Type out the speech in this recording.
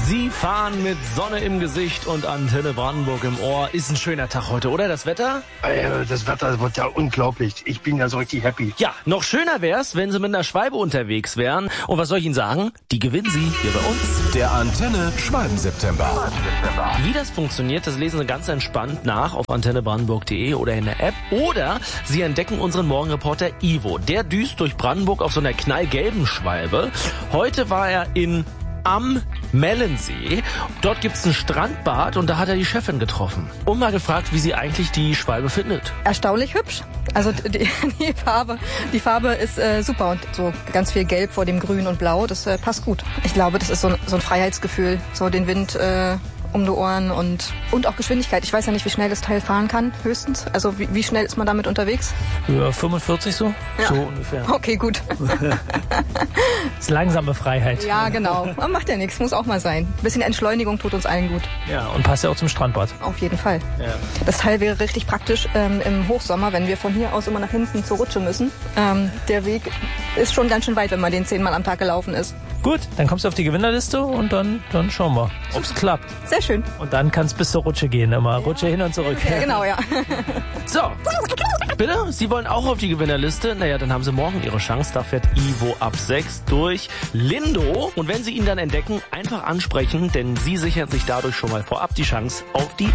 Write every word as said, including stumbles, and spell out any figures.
Sie fahren mit Sonne im Gesicht und Antenne Brandenburg im Ohr. Ist ein schöner Tag heute, oder? Das Wetter? Äh, Das Wetter wird ja unglaublich. Ich bin ja so richtig happy. Ja, noch schöner wär's, wenn Sie mit einer Schwalbe unterwegs wären. Und was soll ich Ihnen sagen? Die gewinnen Sie hier bei uns. Der Antenne Schwalben-September. Wie das funktioniert, das lesen Sie ganz entspannt nach auf antenne brandenburg punkt de oder in der App. Oder Sie entdecken unseren Morgenreporter Ivo. Der düst durch Brandenburg auf so einer knallgelben Schwalbe. Heute war er in am Mellensee. Dort gibt's ein Strandbad und da hat er die Chefin getroffen. Und mal gefragt, wie sie eigentlich die Schwalbe findet. Erstaunlich hübsch. Also die, die Farbe, die Farbe ist äh, super und so ganz viel Gelb vor dem Grün und Blau, das äh, passt gut. Ich glaube, das ist so ein, so ein Freiheitsgefühl, so den Wind äh, um die Ohren und und auch Geschwindigkeit. Ich weiß ja nicht, wie schnell das Teil fahren kann, höchstens. Also wie, wie schnell ist man damit unterwegs? Ja, fünfundvierzig so? Ja. So ungefähr. Okay, gut. Das ist langsame Freiheit. Ja, genau. Aber macht ja nichts, muss auch mal sein. Ein bisschen Entschleunigung tut uns allen gut. Ja, und passt ja auch zum Strandbad. Auf jeden Fall. Ja. Das Teil wäre richtig praktisch ähm, im Hochsommer, wenn wir von hier aus immer nach hinten zur Rutsche müssen. Ähm, der Weg ist schon ganz schön weit, wenn man den zehnmal am Tag gelaufen ist. Gut, dann kommst du auf die Gewinnerliste und dann, dann schauen wir, ob's klappt. Sehr schön. Und dann kann's bis zur Rutsche gehen, immer. Rutsche hin und zurück. Ja, genau, ja. So, bitte? Sie wollen auch auf die Gewinnerliste? Naja, dann haben Sie morgen Ihre Chance. Da fährt Ivo ab sechs durch Lindo. Und wenn Sie ihn dann entdecken, einfach ansprechen, denn Sie sichern sich dadurch schon mal vorab die Chance auf die